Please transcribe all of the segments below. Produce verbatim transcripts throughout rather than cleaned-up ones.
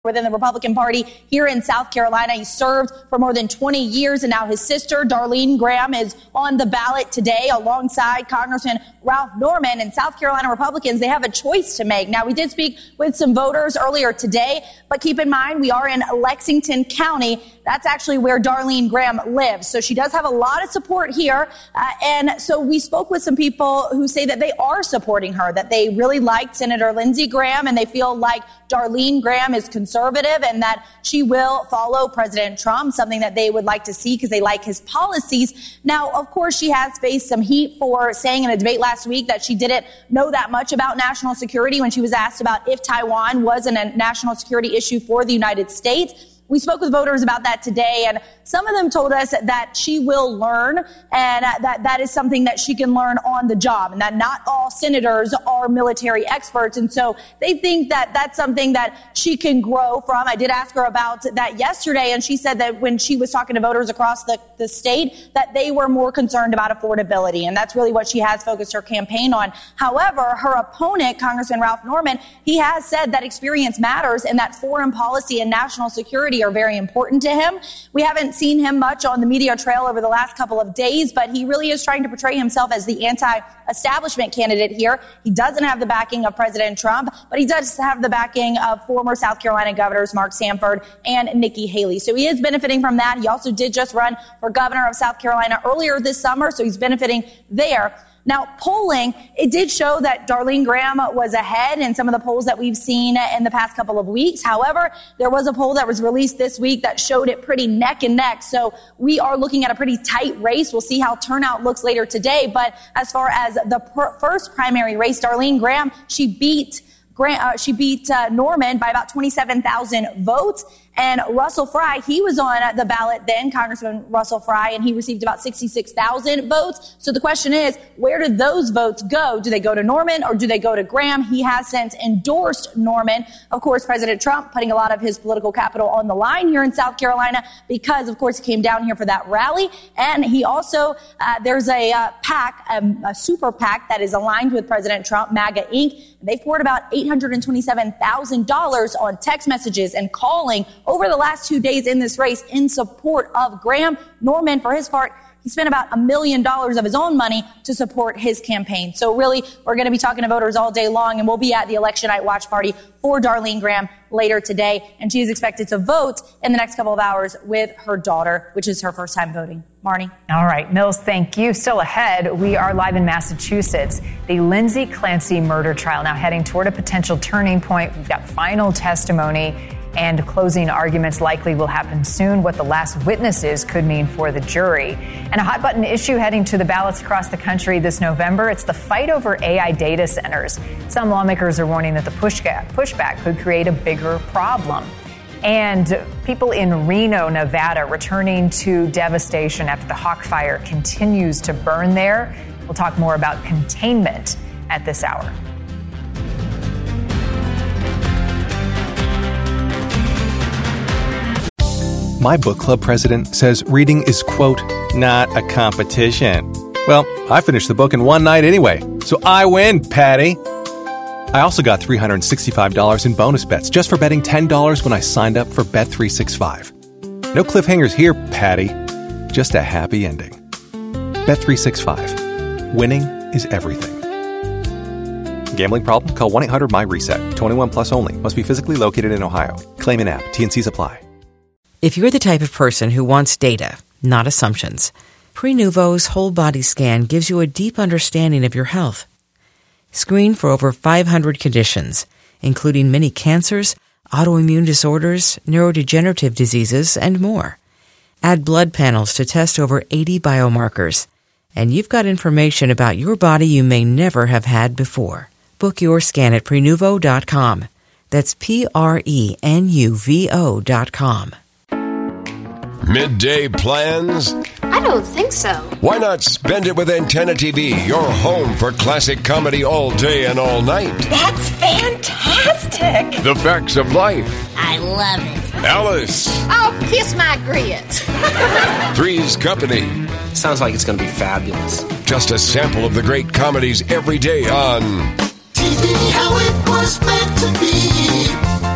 within the Republican Party here in South Carolina. He served for more than twenty years, and now his sister, Darlene Graham, is on the ballot today alongside Congressman Ralph Norman. And South Carolina Republicans, they have a choice to make. Now, we did speak with some voters earlier today, but keep in mind, we are in Lexington County. That's actually where Darlene Graham lives. So she does have a lot of support here. Uh, and so we spoke with some people who say that they are supporting her, that they really liked Senator Lindsey Graham, and they feel like Darlene Graham is conservative and that she will follow President Trump, something that they would like to see because they like his policies. Now, of course, she has faced some heat for saying in a debate last week that she didn't know that much about national security when she was asked about if Taiwan was a national security issue for the United States. We spoke with voters about that today, and some of them told us that she will learn and that that is something that she can learn on the job, and that not all senators are military experts. And so they think that that's something that she can grow from. I did ask her about that yesterday, and she said that when she was talking to voters across the, the state, that they were more concerned about affordability, and that's really what she has focused her campaign on. However, her opponent, Congressman Ralph Norman, he has said that experience matters and that foreign policy and national security are very important to him. We haven't seen him much on the media trail over the last couple of days, but he really is trying to portray himself as the anti-establishment candidate here. He doesn't have the backing of President Trump, but he does have the backing of former South Carolina governors Mark Sanford and Nikki Haley. So he is benefiting from that. He also did just run for governor of South Carolina earlier this summer, so he's benefiting there. Now, polling, it did show that Darlene Graham was ahead in some of the polls that we've seen in the past couple of weeks. However, there was a poll that was released this week that showed it pretty neck and neck. So we are looking at a pretty tight race. We'll see how turnout looks later today. But as far as the per- first primary race, Darlene Graham, she beat Grant, uh, she beat uh, Norman by about twenty-seven thousand votes. And Russell Fry, he was on the ballot then, Congressman Russell Fry, and he received about sixty-six thousand votes. So the question is, where did those votes go? Do they go to Norman or do they go to Graham? He has since endorsed Norman. Of course, President Trump putting a lot of his political capital on the line here in South Carolina because, of course, he came down here for that rally. And he also, uh, there's a uh, PAC, um, a super PAC that is aligned with President Trump, MAGA Incorporated. They've poured about eight hundred twenty-seven thousand dollars on text messages and calling over the last two days in this race in support of Graham. Norman, for his part, he spent about a million dollars of his own money to support his campaign. So really, we're going to be talking to voters all day long, and we'll be at the election night watch party for Darlene Graham later today. And she is expected to vote in the next couple of hours with her daughter, which is her first time voting. Marnie. All right, Mills, thank you. Still ahead, we are live in Massachusetts. The Lindsay Clancy murder trial now heading toward a potential turning point. We've got final testimony, and closing arguments likely will happen soon. What the last witnesses could mean for the jury. And a hot button issue heading to the ballots across the country this November. It's the fight over A I data centers. Some lawmakers are warning that the pushback, pushback could create a bigger problem. And people in Reno, Nevada, returning to devastation after the Hawk Fire continues to burn there. We'll talk more about containment at this hour. My book club president says reading is, quote, not a competition. Well, I finished the book in one night anyway, so I win, Patty. I also got three hundred sixty-five dollars in bonus bets just for betting ten dollars when I signed up for Bet three sixty-five. No cliffhangers here, Patty. Just a happy ending. Bet three sixty-five. Winning is everything. Gambling problem? Call one eight hundred my reset. twenty-one plus only. Must be physically located in Ohio. Claim in app. T N Cs apply. If you're the type of person who wants data, not assumptions, Prenuvo's whole body scan gives you a deep understanding of your health. Screen for over five hundred conditions, including many cancers, autoimmune disorders, neurodegenerative diseases, and more. Add blood panels to test over eighty biomarkers, and you've got information about your body you may never have had before. Book your scan at Prenuvo dot com. That's P R E N U V O dot com. Midday plans? I don't think so. Why not spend it with Antenna T V, your home for classic comedy all day and all night? That's fantastic! The facts of life. I love it. Alice. Oh, kiss my grits. Three's Company. Sounds like it's going to be fabulous. Just a sample of the great comedies every day on T V, how it was meant to be. And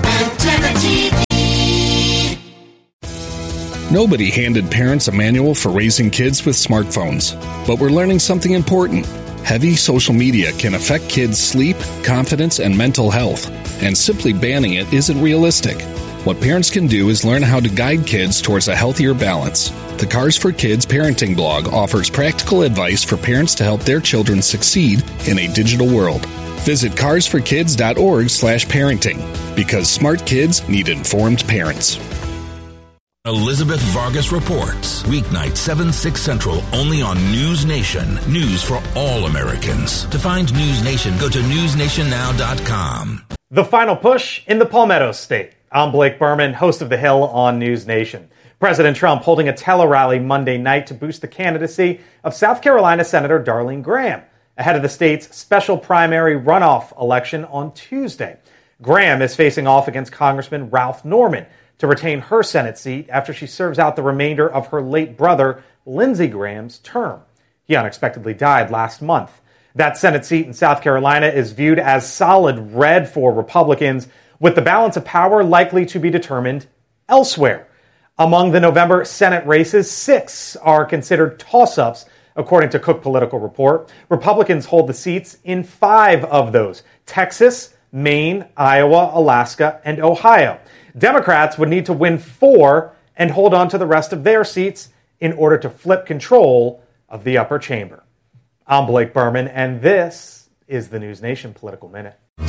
Nobody handed parents a manual for raising kids with smartphones, but we're learning something important. Heavy social media can affect kids' sleep, confidence, and mental health, and simply banning it isn't realistic. What parents can do is learn how to guide kids towards a healthier balance. The Cars for Kids parenting blog offers practical advice for parents to help their children succeed in a digital world. Visit cars for kids dot org slash parenting, because smart kids need informed parents. Elizabeth Vargas reports, weeknight seven, six Central, only on News Nation. News for all Americans. To find News Nation, go to news nation now dot com. The final push in the Palmetto State. I'm Blake Berman, host of The Hill on News Nation. President Trump holding a tele-rally Monday night to boost the candidacy of South Carolina Senator Darlene Graham ahead of the state's special primary runoff election on Tuesday. Graham is facing off against Congressman Ralph Norman to retain her Senate seat after she serves out the remainder of her late brother, Lindsey Graham's term. He unexpectedly died last month. That Senate seat in South Carolina is viewed as solid red for Republicans, with the balance of power likely to be determined elsewhere. Among the November Senate races, six are considered toss-ups, according to Cook Political Report. Republicans hold the seats in five of those: Texas, Maine, Iowa, Alaska, and Ohio. Democrats would need to win four and hold on to the rest of their seats in order to flip control of the upper chamber. I'm Blake Berman, and this is the News Nation Political Minute.